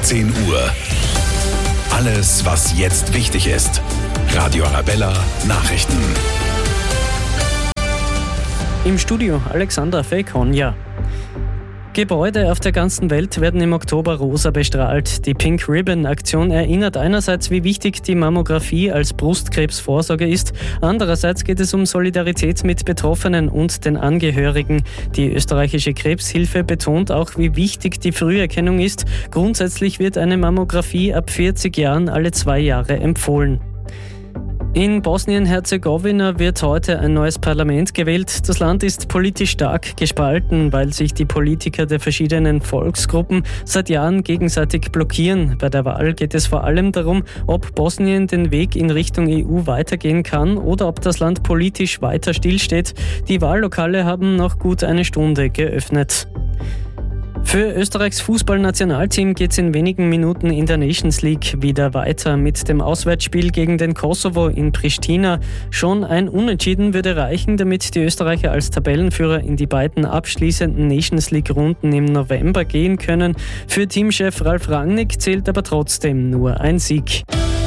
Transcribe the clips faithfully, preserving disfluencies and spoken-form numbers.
achtzehn Uhr. Alles, was jetzt wichtig ist. Radio Arabella Nachrichten. Im Studio Alexander Fekonja. Gebäude auf der ganzen Welt werden im Oktober rosa bestrahlt. Die Pink Ribbon Aktion erinnert einerseits, wie wichtig die Mammographie als Brustkrebsvorsorge ist. Andererseits geht es um Solidarität mit Betroffenen und den Angehörigen. Die österreichische Krebshilfe betont auch, wie wichtig die Früherkennung ist. Grundsätzlich wird eine Mammographie ab vierzig Jahren alle zwei Jahre empfohlen. In Bosnien-Herzegowina wird heute ein neues Parlament gewählt. Das Land ist politisch stark gespalten, weil sich die Politiker der verschiedenen Volksgruppen seit Jahren gegenseitig blockieren. Bei der Wahl geht es vor allem darum, ob Bosnien den Weg in Richtung E U weitergehen kann oder ob das Land politisch weiter stillsteht. Die Wahllokale haben noch gut eine Stunde geöffnet. Für Österreichs Fußballnationalteam geht es in wenigen Minuten in der Nations League wieder weiter mit dem Auswärtsspiel gegen den Kosovo in Pristina. Schon ein Unentschieden würde reichen, damit die Österreicher als Tabellenführer in die beiden abschließenden Nations League-Runden im November gehen können. Für Teamchef Ralf Rangnick zählt aber trotzdem nur ein Sieg.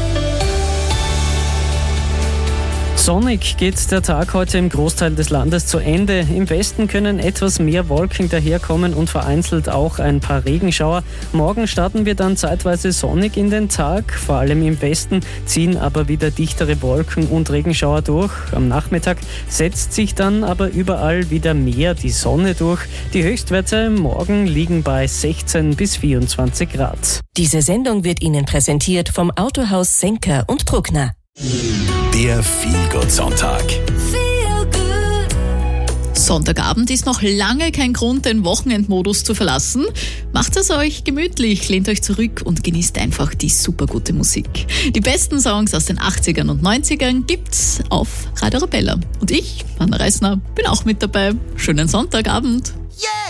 Sonnig geht der Tag heute im Großteil des Landes zu Ende. Im Westen können etwas mehr Wolken daherkommen und vereinzelt auch ein paar Regenschauer. Morgen starten wir dann zeitweise sonnig in den Tag. Vor allem im Westen ziehen aber wieder dichtere Wolken und Regenschauer durch. Am Nachmittag setzt sich dann aber überall wieder mehr die Sonne durch. Die Höchstwerte morgen liegen bei sechzehn bis vierundzwanzig Grad. Diese Sendung wird Ihnen präsentiert vom Autohaus Senker und Bruckner. Der Feel-Good-Sonntag. Sonntagabend ist noch lange kein Grund, den Wochenendmodus zu verlassen. Macht es euch gemütlich, lehnt euch zurück und genießt einfach die supergute Musik. Die besten Songs aus den achtzigern und neunzigern gibt's auf Radio Arabella. Und ich, Anna Reisner, bin auch mit dabei. Schönen Sonntagabend.